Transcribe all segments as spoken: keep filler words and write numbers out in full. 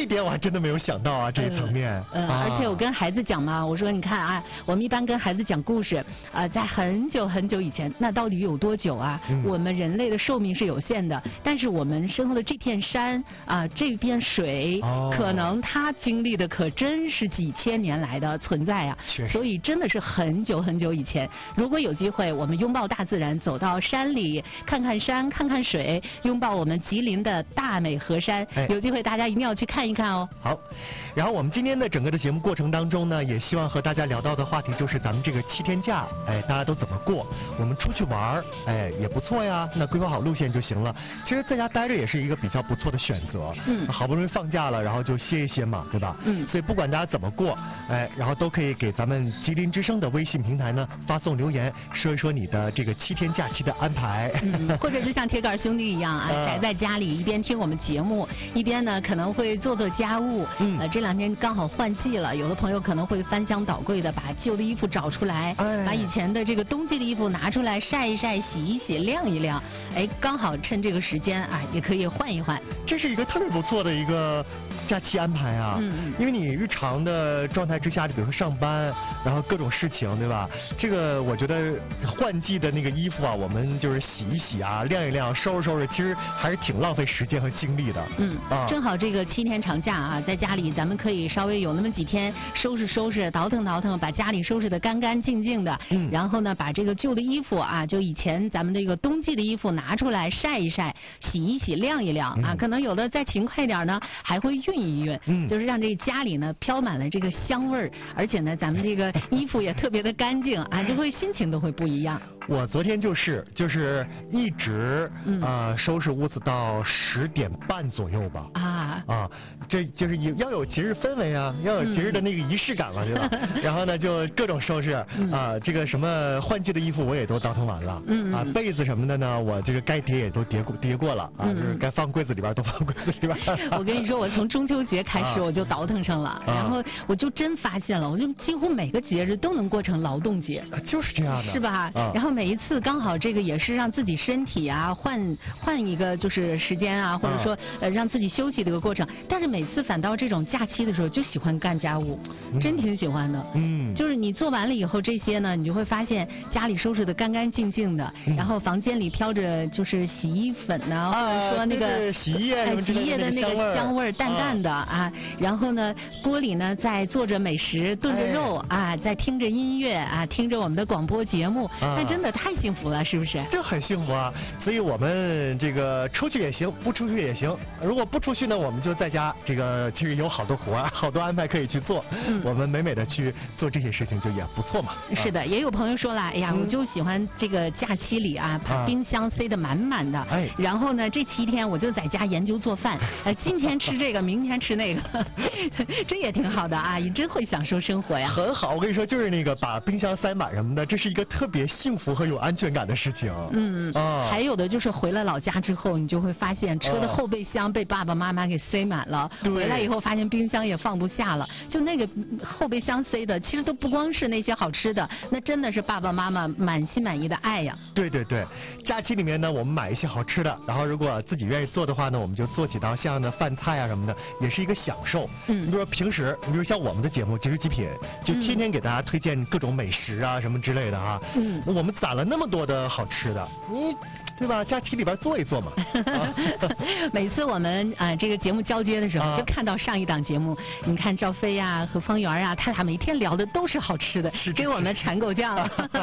一点我还真的没有想到啊，这一层面。 嗯， 啊、 而且我跟孩子讲嘛，我说你看啊，我们一般跟孩子讲故事，呃，在很久很久以前，那到底有多久啊？嗯、我们人类的寿命是有限的，但是我们身后的这片山啊、呃，这片水，哦、可能它经历的可真是几千年来的存在啊。所以真的是很久很久以前。如果有机会，我们拥抱大自然，走到山里看看山，看看水，拥抱我们吉林的大美河山。哎、有机会大家一定要去看一看哦。 好，然后我们今天的整个的节目过程当中呢，也希望和大家聊到的话题就是咱们这个七天假，哎，大家都怎么过？我们出去玩，哎，也不错呀。那规划好路线就行了。其实在家待着也是一个比较不错的选择。嗯。好不容易放假了，然后就歇一歇嘛，对吧？嗯。所以不管大家怎么过，哎，然后都可以给咱们吉林之声的微信平台呢发送留言，说一说你的这个七天假期的安排。 嗯。或者就像铁杆兄弟一样啊，宅在家里一边听我们节目，一边呢可能会做做家务。嗯。呃，这两天刚好换季了，有的朋友可能会翻箱倒柜的把旧的衣服找出来，哎、把以前的这个冬季的衣服拿出来晒一晒、洗一洗、晾一晾。哎，刚好趁这个时间啊，也可以换一换。 这是一个特别不错的一个假期安排啊。嗯。因为你日常的状态之下，就比如说上班，然后各种事情，对吧？这个我觉得换季的那个衣服啊，我们就是洗一洗啊，晾一晾，收拾收拾，其实还是挺浪费时间和精力的。 嗯。啊。正好这个七天长假啊，在家里咱们可以稍微有那么几天收拾收拾，倒腾倒腾，把家里收拾得干干净净的。嗯。然后呢，把这个旧的衣服啊，就以前咱们这个冬季的衣服拿出来晒一晒，洗一洗，晾一晾啊。嗯、可能有的再勤快一点呢，还会熨一熨。嗯。就是让这家里呢飘满了这个香味儿，而且呢，咱们这个衣服也特别的干净啊，就会心情都会不一样。 我昨天就是就是一直、嗯、呃收拾屋子到十点半左右吧。啊啊，这就是要有节日氛围啊，要有节日的那个仪式感嘛，对吧？然后呢，就各种收拾啊、呃，这个什么换季的衣服我也都倒腾完了。嗯啊，被子什么的呢，我这个该叠也都叠过叠过了啊，就是该放柜子里边都放柜子里边。 我跟你说，我从中秋节开始我就倒腾上了，啊、然后我就真发现了，我就几乎每个节日都能过成劳动节。 就是这样的， 是吧？啊、然后每一次刚好这个也是让自己身体啊换换一个就是时间啊，或者说呃让自己休息的一个过程。但是每次反倒这种假期的时候就喜欢干家务，嗯、真挺喜欢的。嗯，就是你做完了以后这些呢，你就会发现家里收拾的干干净净的，嗯、然后房间里飘着就是洗衣粉呐、啊，或者说那个洗衣液、 洗衣液的那个香味儿淡淡的啊。啊然后呢，锅里呢在做着美食，炖着肉、哎、啊，在听着音乐啊，听着我们的广播节目，那、啊、真的太幸福了，是不是？ 这很幸福啊！所以我们这个出去也行，不出去也行。如果不出去呢，我们就在家。这个其实有好多活儿，好多安排可以去做。嗯、我们美美的去做这些事情，就也不错嘛。 是的，啊、也有朋友说了，哎呀，嗯、我就喜欢这个假期里啊，把冰箱塞得满满的。哎、啊，然后呢，这七天我就在家研究做饭，呃，今天吃这个，明天吃那个。这也挺好的啊，你真会享受生活呀。 很好，我跟你说，就是那个把冰箱塞满什么的，这是一个特别幸福和有安全感的事情。 嗯啊，还有的就是回了老家之后，你就会发现车的后备箱被爸爸妈妈给塞满了，回来以后发现冰箱也放不下了。就那个后备箱塞的，其实都不光是那些好吃的，那真的是爸爸妈妈满心满意的爱呀。 对对对，假期里面呢，我们买一些好吃的，然后如果自己愿意做的话呢，我们就做几道像的饭菜啊什么的，也是一个享受。嗯，你比如说平时，你比如像我们的节目《即食极品》，就天天给大家推荐各种美食啊什么之类的啊。嗯，我们攒了那么多的好吃的，你对吧？假期里边做一做嘛。啊、 每次我们啊、呃、这个节目交接的时候，啊、就看到上一档节目，你看赵飞呀、啊、和方圆啊，他俩每天聊的都是好吃的，是给我们馋够呛。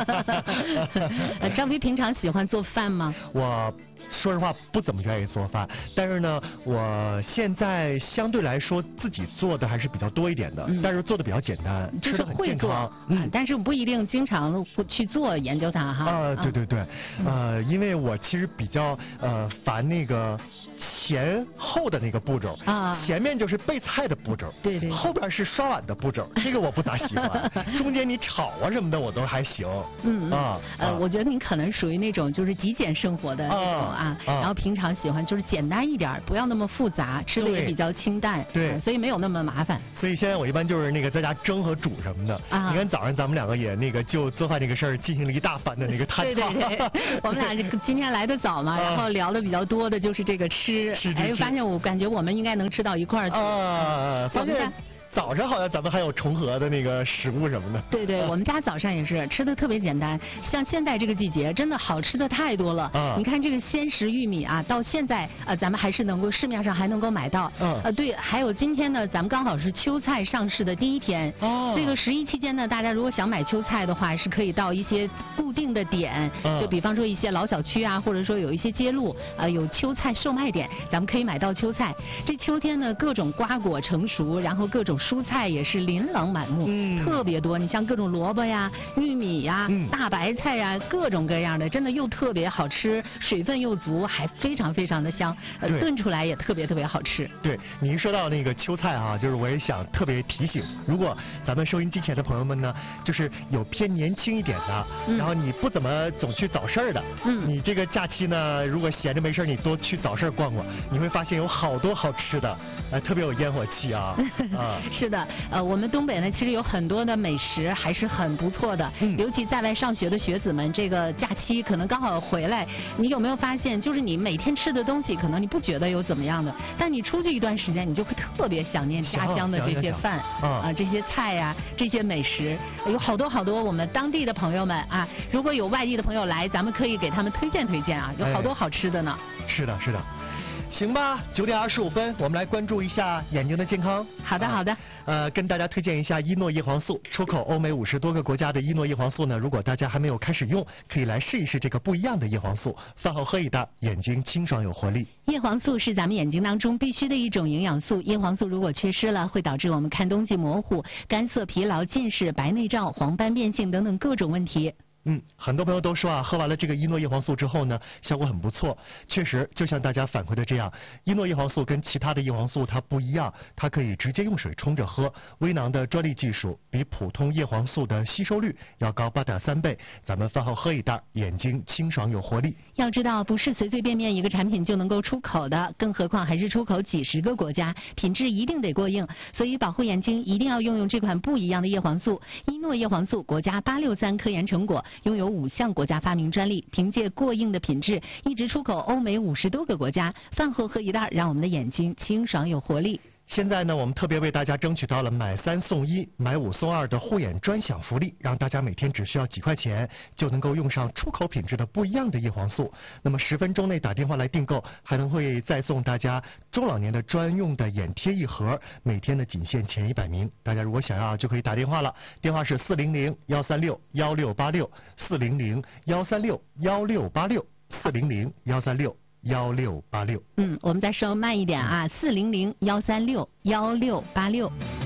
赵飞平常喜欢做饭吗？ 我。说实话不怎么愿意做饭，但是呢，我现在相对来说自己做的还是比较多一点的，嗯、但是做的比较简单， 就是吃的很健康。 嗯，但是不一定经常去做研究它哈。 啊，对对对，嗯、呃，因为我其实比较呃烦那个前后的那个步骤啊，前面就是备菜的步骤， 对 对, 对， 后边是刷碗的步骤，这个我不咋喜欢。中间你炒啊什么的我都还行。嗯啊， 呃，啊、我觉得你可能属于那种就是极简生活的。啊。 啊， 啊然后平常喜欢就是简单一点，不要那么复杂，吃的也比较清淡， 对， 所以没有那么麻烦。 所以现在我一般就是那个在家蒸和煮什么的。啊，你看早上咱们两个也那个就做饭这个事儿进行了一大番的那个探讨。 对对对，我们俩这今天来的早嘛，然后聊的比较多的就是这个吃， 是哎，发现我感觉我们应该能吃到一块儿去。 啊，发现。早上好像咱们还有重合的那个食物什么的。 对对，我们家早上也是吃的特别简单，像现在这个季节，真的好吃的太多了。嗯。你看这个鲜食玉米啊，到现在呃咱们还是能够市面上还能够买到。嗯。呃对，还有今天呢，咱们刚好是秋菜上市的第一天。哦。这个十一期间呢，大家如果想买秋菜的话，是可以到一些固定的点，嗯、就比方说一些老小区啊，或者说有一些街路呃有秋菜售卖点，咱们可以买到秋菜。这秋天呢，各种瓜果成熟，然后各种蔬菜也是琳琅满目，嗯、特别多。你像各种萝卜呀、玉米呀、嗯、大白菜呀，各种各样的，真的又特别好吃，水分又足，还非常非常的香，呃，炖出来也特别特别好吃。 对，你一说到那个秋菜啊，就是我也想特别提醒，如果咱们收音机前的朋友们呢，就是有偏年轻一点的，嗯、然后你不怎么总去早市的，嗯，你这个假期呢，如果闲着没事，你多去早市逛逛，你会发现有好多好吃的，呃，特别有烟火气啊。啊， 是的。呃，我们东北呢，其实有很多的美食还是很不错的，嗯、尤其在外上学的学子们，这个假期可能刚好回来，你有没有发现，就是你每天吃的东西，可能你不觉得有怎么样的，但你出去一段时间，你就会特别想念家乡的这些饭啊、呃，这些菜呀、啊，这些美食，有好多好多我们当地的朋友们啊，如果有外地的朋友来，咱们可以给他们推荐推荐啊，有好多好吃的呢。 哎、是的，是的。行吧，九点二十五分，我们来关注一下眼睛的健康。 好的，好的。 呃，跟大家推荐一下伊诺叶黄素，出口欧美五十多个国家的伊诺叶黄素呢，如果大家还没有开始用，可以来试一试这个不一样的叶黄素。饭后喝一袋，眼睛清爽有活力。 叶黄素是咱们眼睛当中必须的一种营养素，叶黄素如果缺失了，会导致我们看东西模糊、干涩、疲劳、近视、白内障、黄斑变性等等各种问题。 嗯，很多朋友都说啊，喝完了这个伊诺叶黄素之后呢，效果很不错。确实，就像大家反馈的这样，伊诺叶黄素跟其他的叶黄素它不一样，它可以直接用水冲着喝。微囊的专利技术比普通叶黄素的吸收率要高八点三倍。咱们饭后喝一袋，眼睛清爽有活力。 要知道，不是随随便便一个产品就能够出口的，更何况还是出口几十个国家，品质一定得过硬。所以保护眼睛一定要用用这款不一样的叶黄素。伊诺叶黄素国家八六三科研成果。拥有五项国家发明专利，凭借过硬的品质，一直出口欧美五十多个国家。饭后喝一袋，让我们的眼睛清爽有活力。 现在呢，我们特别为大家争取到了买三送一、买五送二的护眼专享福利，让大家每天只需要几块钱就能够用上出口品质的不一样的叶黄素。那么十分钟内打电话来订购，还能会再送大家中老年的专用的眼贴一盒，每天呢仅限前一百名。大家如果想要就可以打电话了，电话是四零零幺三六幺六八六四零零幺三六幺六八六四零零幺三六。幺六八六。 嗯，我们再说慢一点啊，四零零幺三六幺六八六。